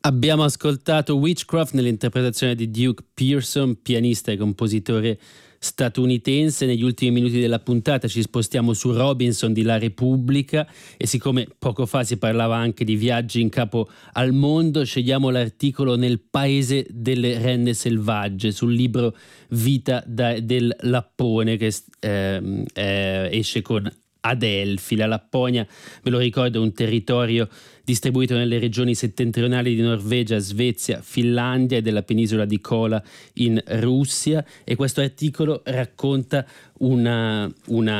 Abbiamo ascoltato Witchcraft nell'interpretazione di Duke Pearson, pianista e compositore statunitense. Negli ultimi minuti della puntata ci spostiamo su Robinson di La Repubblica e siccome poco fa si parlava anche di viaggi in capo al mondo, scegliamo l'articolo Nel paese delle renne selvagge sul libro Vita del Lappone che esce con Adelphi. La Lapponia, ve lo ricordo, è un territorio distribuito nelle regioni settentrionali di Norvegia, Svezia, Finlandia e della penisola di Kola in Russia, e questo articolo racconta un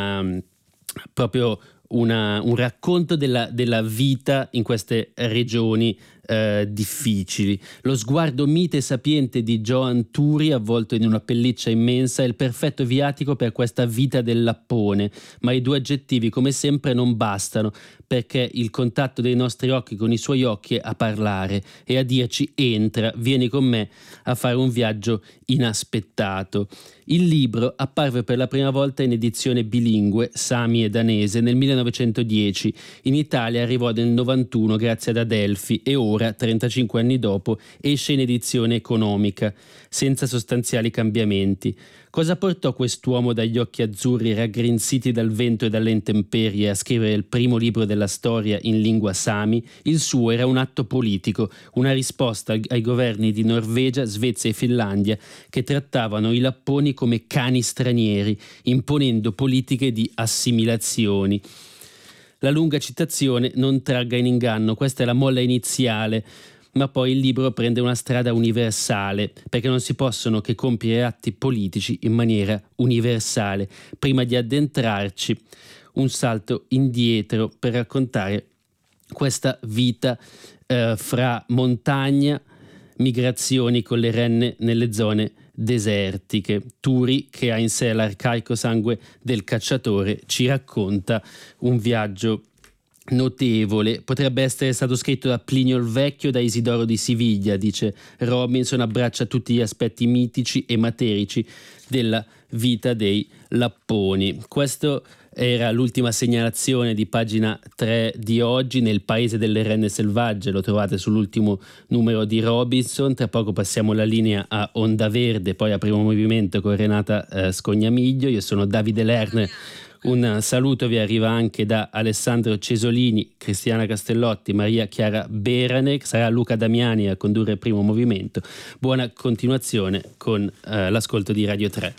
racconto della vita in queste regioni difficili. Lo sguardo mite e sapiente di Johan Turi, avvolto in una pelliccia immensa, è il perfetto viatico per questa vita del Lappone, ma i due aggettivi come sempre non bastano, perché il contatto dei nostri occhi con i suoi occhi è a parlare e a dirci: entra, vieni con me a fare un viaggio inaspettato. Il libro apparve per la prima volta in edizione bilingue, sami e danese, nel 1910. In Italia arrivò nel 91 grazie ad Adelphi e ora, 35 anni dopo, esce in edizione economica, senza sostanziali cambiamenti. Cosa portò quest'uomo dagli occhi azzurri raggrinziti dal vento e dalle intemperie a scrivere il primo libro della storia in lingua sami? Il suo era un atto politico, una risposta ai governi di Norvegia, Svezia e Finlandia che trattavano i lapponi come cani stranieri, imponendo politiche di assimilazioni. La lunga citazione non tragga in inganno, questa è la molla iniziale, ma poi il libro prende una strada universale, perché non si possono che compiere atti politici in maniera universale. Prima di addentrarci, un salto indietro per raccontare questa vita fra montagna, migrazioni con le renne nelle zone desertiche. Turi, che ha in sé l'arcaico sangue del cacciatore, ci racconta un viaggio notevole. Potrebbe essere stato scritto da Plinio il Vecchio, da Isidoro di Siviglia, dice Robinson. Abbraccia tutti gli aspetti mitici e materici della vita dei lapponi. Questo era l'ultima segnalazione di pagina 3 di oggi. Nel paese delle renne selvagge lo trovate sull'ultimo numero di Robinson. Tra poco passiamo la linea a Onda Verde, poi a Primo Movimento con Renata Scognamiglio. Io sono Davide Lerner. Un saluto vi arriva anche da Alessandro Cesolini, Cristiana Castellotti, Maria Chiara Beranek. Sarà Luca Damiani a condurre Primo Movimento. Buona continuazione con l'ascolto di Radio 3.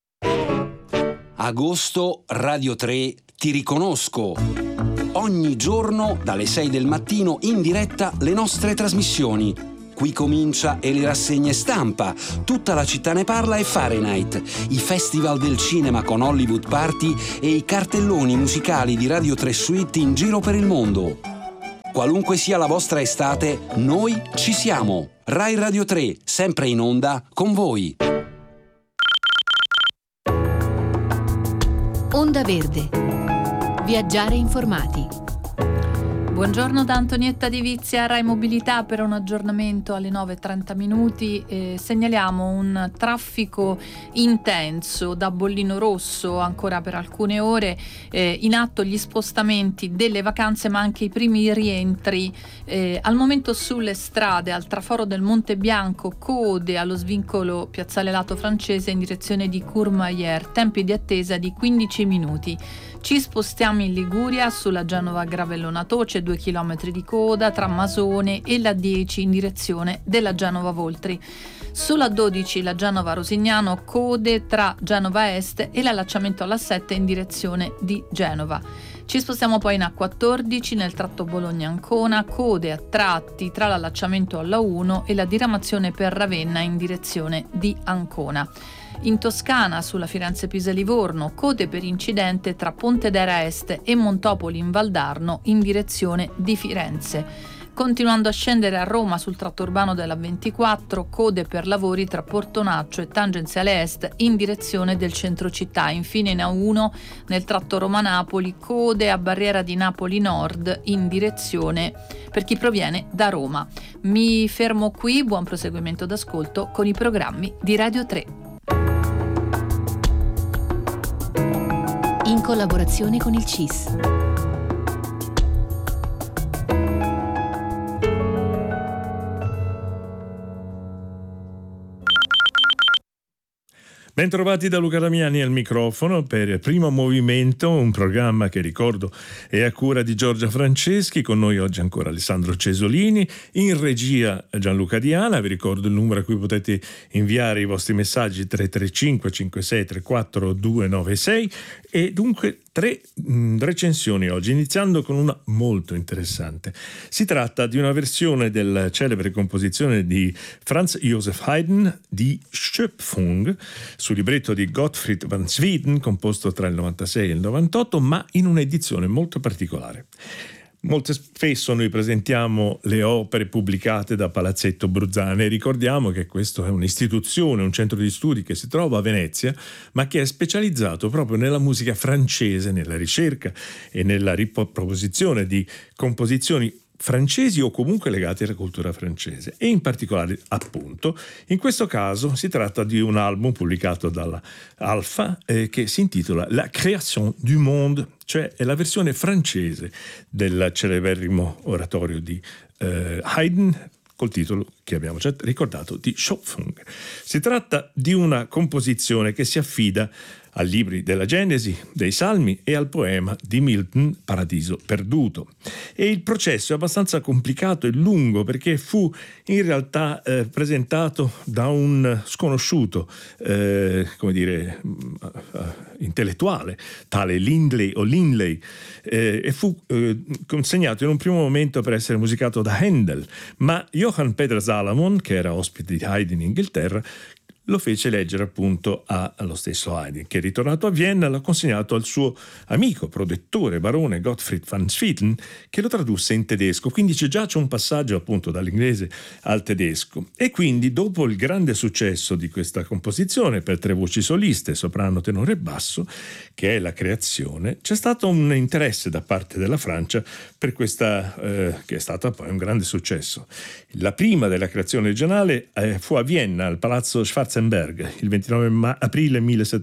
Agosto, Radio 3, ti riconosco. Ogni giorno dalle 6 del mattino in diretta le nostre trasmissioni. Qui comincia e le rassegne stampa, tutta la città ne parla e Fahrenheit, i festival del cinema con Hollywood Party e i cartelloni musicali di Radio 3 Suite in giro per il mondo. Qualunque sia la vostra estate, noi ci siamo. Rai Radio 3, sempre in onda con voi. Onda Verde. Viaggiare informati. Buongiorno da Antonietta Di Vizia, Rai Mobilità, per un aggiornamento alle 9:30. Segnaliamo un traffico intenso da Bollino Rosso ancora per alcune ore, in atto gli spostamenti delle vacanze ma anche i primi rientri. Al momento sulle strade al traforo del Monte Bianco, code allo svincolo Piazzale Lato Francese in direzione di Courmayeur, tempi di attesa di 15 minuti. Ci spostiamo in Liguria sulla Genova Gravellona Toce, 2 km di coda tra Masone e la 10 in direzione della Genova Voltri. Sulla 12 la Genova Rosignano, code tra Genova Est e l'allacciamento alla 7 in direzione di Genova. Ci spostiamo poi in A14 nel tratto Bologna-Ancona, code a tratti tra l'allacciamento alla 1 e la diramazione per Ravenna in direzione di Ancona. In Toscana, sulla Firenze-Pisa-Livorno, code per incidente tra Pontedera Est e Montopoli in Valdarno in direzione di Firenze. Continuando a scendere a Roma sul tratto urbano della 24, code per lavori tra Portonaccio e Tangenziale Est in direzione del centro città. Infine in A1 nel tratto Roma-Napoli, code a Barriera di Napoli Nord in direzione per chi proviene da Roma. Mi fermo qui, buon proseguimento d'ascolto con i programmi di Radio 3. In collaborazione con il CIS. Bentrovati da Luca Damiani al microfono per Primo Movimento, un programma che ricordo è a cura di Giorgia Franceschi, con noi oggi ancora Alessandro Cesolini, in regia Gianluca Diana. Vi ricordo il numero a cui potete inviare i vostri messaggi: 335 56 34 296, e dunque 3 recensioni oggi, iniziando con una molto interessante. Si tratta di una versione della celebre composizione di Franz Joseph Haydn di Schöpfung, sul libretto di Gottfried van Swieten, composto tra il 96 e il 98, ma in un'edizione molto particolare. Molto spesso noi presentiamo le opere pubblicate da Palazzetto Bruzzane e ricordiamo che questo è un'istituzione, un centro di studi che si trova a Venezia, ma che è specializzato proprio nella musica francese, nella ricerca e nella riproposizione di composizioni francesi o comunque legati alla cultura francese, e in particolare, appunto, in questo caso si tratta di un album pubblicato dalla Alpha che si intitola La Création du Monde, cioè è la versione francese del celeberrimo oratorio di Haydn, col titolo che abbiamo già ricordato di Schöpfung. Si tratta di una composizione che si affida ai libri della Genesi, dei Salmi e al poema di Milton Paradiso Perduto. E il processo è abbastanza complicato e lungo, perché fu in realtà presentato da un sconosciuto, intellettuale, tale Linley, e fu consegnato in un primo momento per essere musicato da Handel, ma Johann Peter Salomon, che era ospite di Haydn in Inghilterra, lo fece leggere appunto allo stesso Haydn, che ritornato a Vienna l'ha consegnato al suo amico, protettore, barone Gottfried van Swieten, che lo tradusse in tedesco. Quindi c'è un passaggio appunto dall'inglese al tedesco. E quindi, dopo il grande successo di questa composizione per 3 voci soliste, soprano, tenore e basso, che è La Creazione, c'è stato un interesse da parte della Francia per questa, che è stata poi un grande successo. La prima della creazione originale fu a Vienna, al Palazzo Schwarzenberg, il 29 aprile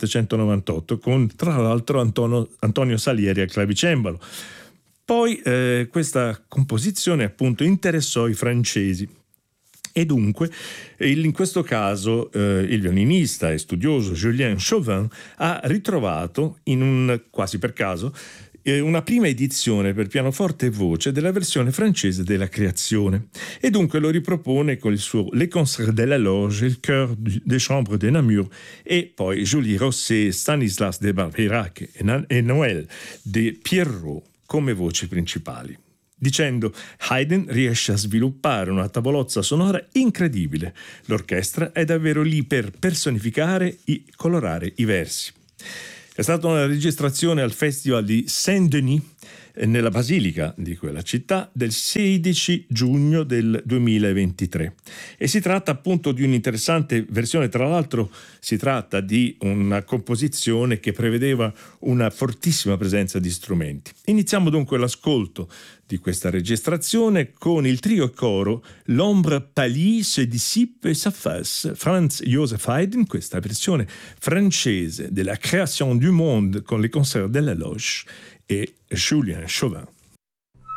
1798, con tra l'altro Antonio Salieri al clavicembalo. Poi questa composizione appunto interessò i francesi, e dunque in questo caso il violinista e studioso Julien Chauvin ha ritrovato, quasi per caso, una prima edizione per pianoforte e voce della versione francese della Creazione, e dunque lo ripropone con il suo Les Concerts de la Loge, il Chœur des Chambres de Namur, e poi Julie Rosset, Stanislas de Barbeyrac e Noël de Pierrot come voci principali. Dicendo, Haydn riesce a sviluppare una tavolozza sonora incredibile. L'orchestra è davvero lì per personificare e colorare i versi. È stata una registrazione al Festival di Saint-Denis, nella Basilica di quella città, del 16 giugno del 2023. E si tratta appunto di un'interessante versione. Tra l'altro si tratta di una composizione che prevedeva una fortissima presenza di strumenti. Iniziamo dunque l'ascolto di questa registrazione con il trio coro L'ombre pâlie se dissipe et s'efface, Franz Joseph Haydn, questa versione francese della Création du Monde con les Concerts de la Loge, e Julien Chauvin.